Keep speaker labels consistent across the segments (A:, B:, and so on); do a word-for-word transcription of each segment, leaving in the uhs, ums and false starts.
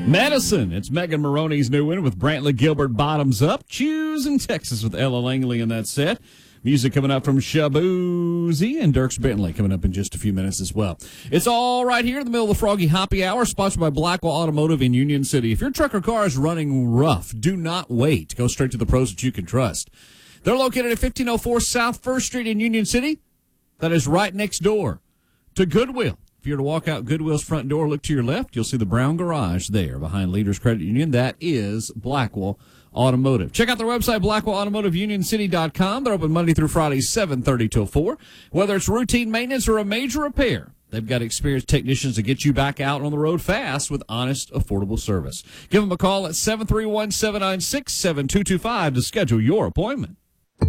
A: Madison, it's Megan Maroney's new win with Brantley Gilbert bottoms up. Choosing Texas with Ella Langley in that set. Music coming up from Shabuzi and Dierks Bentley coming up in just a few minutes as well. It's all right here in the middle of the Froggy Happy Hour, sponsored by Blackwell Automotive in Union City. If your truck or car is running rough, do not wait. Go straight to the pros that you can trust. They're located at fifteen oh four South First Street in Union City. That is right next door to Goodwill. If you're to walk out Goodwill's front door, look to your left, you'll see the brown garage there behind Leaders Credit Union. That is Blackwell Automotive. Check out their website, blackwell automotive union city dot com. They're open Monday through Friday, seven thirty till four. Whether it's routine maintenance or a major repair, they've got experienced technicians to get you back out on the road fast with honest, affordable service. Give them a call at seven three one, seven nine six, seven two two five to schedule your appointment.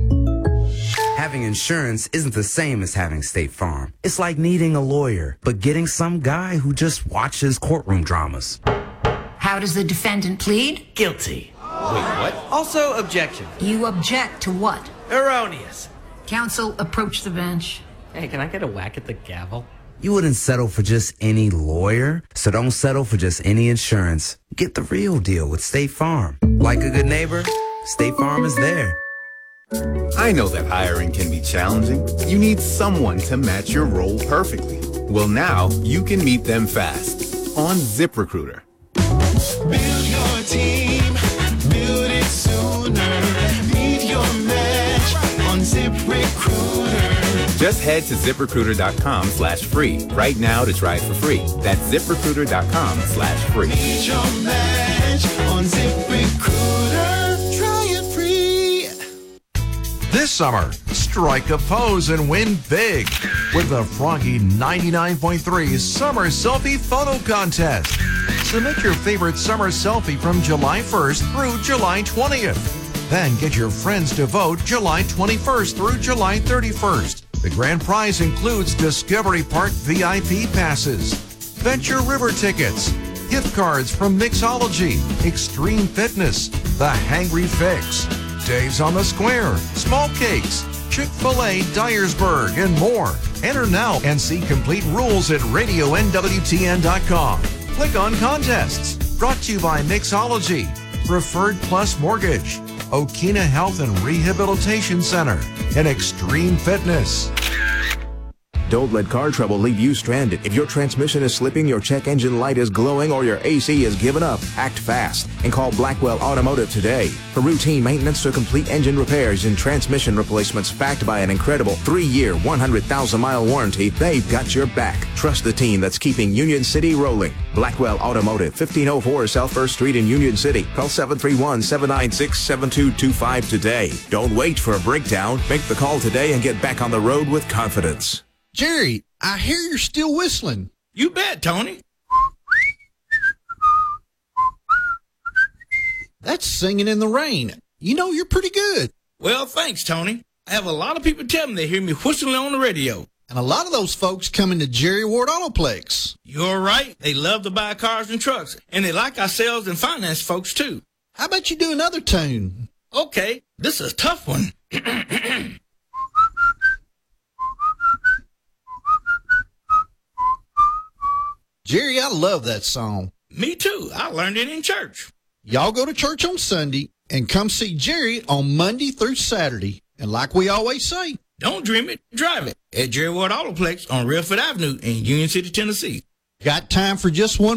B: Having insurance isn't the same as having State Farm. It's like needing a lawyer, but getting some guy who just watches courtroom dramas.
C: How does the defendant plead?
D: Guilty. Wait, what? Also, objection.
C: You object to what?
D: Erroneous.
C: Counsel, approach the bench.
D: Hey, can I get a whack at the gavel?
B: You wouldn't settle for just any lawyer, so don't settle for just any insurance. Get the real deal with State Farm. Like a good neighbor, State Farm is there.
E: I know that hiring can be challenging. You need someone to match your role perfectly. Well, now you can meet them fast on ZipRecruiter.
F: Build your team, build it sooner. Meet your match on ZipRecruiter.
E: Just head to ZipRecruiter.com slash free right now to try it for free. That's ZipRecruiter.com slash free.
F: Meet your match on ZipRecruiter. Try it free.
G: This summer, strike a pose and win big with the Froggy ninety-nine point three Summer Selfie Photo Contest. Submit your favorite summer selfie from July first through July twentieth. Then get your friends to vote July twenty-first through July thirty-first. The grand prize includes Discovery Park V I P passes, Venture River tickets, gift cards from Mixology, Extreme Fitness, The Hangry Fix, Dave's on the Square, Small Cakes, Chick-fil-A Dyersburg, and more. Enter now and see complete rules at radio N W T N dot com. Click on Contests. Brought to you by Mixology, Preferred Plus Mortgage, Okina Health and Rehabilitation Center, and Extreme Fitness.
H: Don't let car trouble leave you stranded. If your transmission is slipping, your check engine light is glowing, or your A C is giving up, act fast and call Blackwell Automotive today. For routine maintenance to complete engine repairs and transmission replacements backed by an incredible three-year, one hundred thousand mile warranty, they've got your back. Trust the team that's keeping Union City rolling. Blackwell Automotive, fifteen oh four South First Street in Union City. Call seven three one, seven nine six, seven two two five today. Don't wait for a breakdown. Make the call today and get back on the road with confidence.
I: Jerry, I hear you're still whistling.
D: You bet, Tony.
I: That's singing in the rain. You know, you're pretty good.
D: Well, thanks, Tony. I have a lot of people tell me they hear me whistling on the radio.
I: And a lot of those folks come into Jerry Ward Autoplex.
D: You're right. They love to buy cars and trucks, and they like our sales and finance folks, too.
I: How about you do another tune?
D: Okay, this is a tough one.
I: Jerry, I love that song.
D: Me too. I learned it in church.
I: Y'all go to church on Sunday and come see Jerry on Monday through Saturday. And like we always say,
D: don't dream it, drive it. At Jerry Ward Autoplex on Redford Avenue in Union City, Tennessee.
I: Got time for just one